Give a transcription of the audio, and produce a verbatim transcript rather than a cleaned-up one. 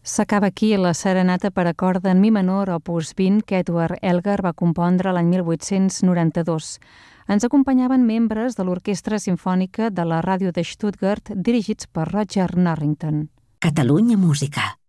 S'acaba aquí la serenata per a corda en mi menor, opus vint, que Edward Elgar va compondre l'any mil vuit-cents noranta-dos. Ens acompanyaven membres de l'Orquestra Simfònica de la Ràdio de Stuttgart, dirigits per Roger Norrington. Catalunya Música.